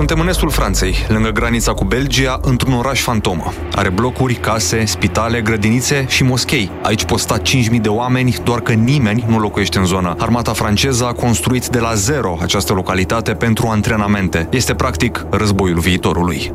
Suntem în estul Franței, lângă granița cu Belgia, într-un oraș fantomă. Are blocuri, case, spitale, grădinițe și moschei. Aici pot sta 5.000 de oameni, doar că nimeni nu locuiește în zonă. Armata franceză a construit de la zero această localitate pentru antrenamente. Este practic războiul viitorului.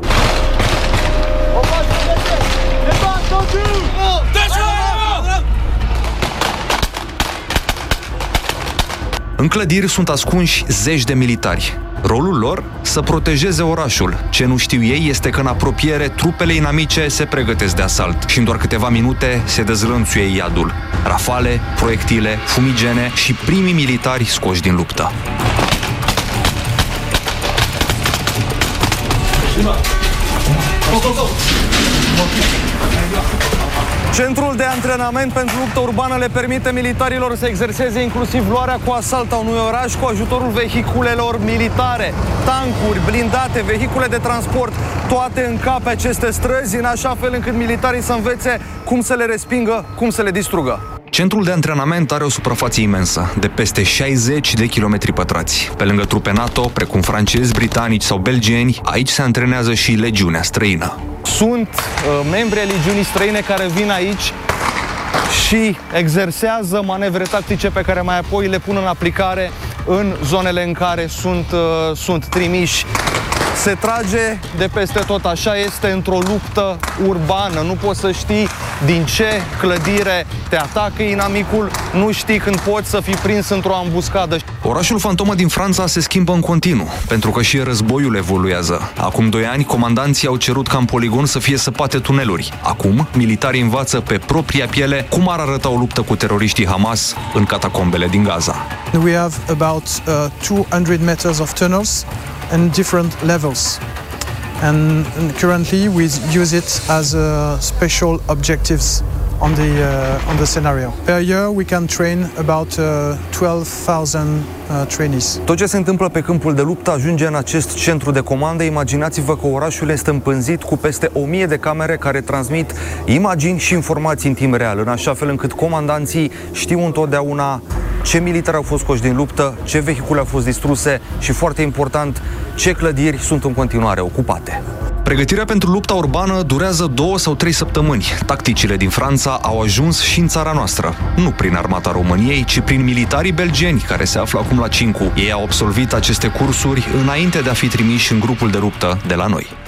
În clădiri sunt ascunși zeci de militari. Rolul lor? Să protejeze orașul. Ce nu știu ei este că în apropiere trupele inamice se pregătesc de asalt și în doar câteva minute se dezlănțuie iadul. Rafale, proiectile, fumigene și primii militari scoși din luptă. Centrul de antrenament pentru luptă urbană le permite militarilor să exerseze inclusiv luarea cu asalt a unui oraș cu ajutorul vehiculelor militare, tancuri, blindate, vehicule de transport, toate încap pe aceste străzi în așa fel încât militarii să învețe cum să le respingă, cum să le distrugă. Centrul de antrenament are o suprafață imensă, de peste 60 de kilometri pătrați. Pe lângă trupe NATO, precum francezi, britanici sau belgieni, aici se antrenează și legiunea străină. Sunt membri ai legiunii străine care vin aici și exersează manevre tactice pe care mai apoi le pun în aplicare în zonele în care sunt trimiși. Se trage de peste tot, așa este într-o luptă urbană. Nu poți să știi din ce clădire te atacă inamicul, nu știi când poți să fii prins într-o ambuscadă. Orașul fantomă din Franța se schimbă în continuu, pentru că și războiul evoluează. Acum 2 ani, comandanții au cerut ca în poligon să fie săpate tuneluri. Acum, militarii învață pe propria piele cum ar arăta o luptă cu teroriștii Hamas în catacombele din Gaza. We have about 200 meters of tunnels and different levels. And currently we use it as special objectives on the scenario. Per year we can train about 12,000 trainees. Tot ce se întâmplă pe câmpul de luptă ajunge în acest centru de comandă. Imaginați-vă că orașul este împânzit cu peste 1000 de camere care transmit imagini și informații în timp real, în așa fel încât comandanții știu întotdeauna ce militari au fost scoși din luptă, ce vehicule au fost distruse și, foarte important, ce clădiri sunt în continuare ocupate. Pregătirea pentru lupta urbană durează 2 sau 3 săptămâni. Tacticile din Franța au ajuns și în țara noastră. Nu prin armata României, ci prin militarii belgieni care se află acum la Cincu. Ei au absolvit aceste cursuri înainte de a fi trimiși în grupul de luptă de la noi.